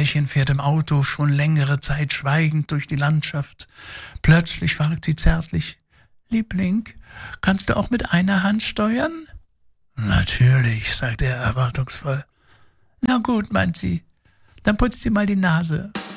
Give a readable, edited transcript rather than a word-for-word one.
Pärchen fährt im Auto schon längere Zeit schweigend durch die Landschaft. Plötzlich fragt sie zärtlich: Liebling, kannst du auch mit einer Hand steuern? Natürlich, sagt er erwartungsvoll. Na gut, meint sie, dann putzt sie mal die Nase.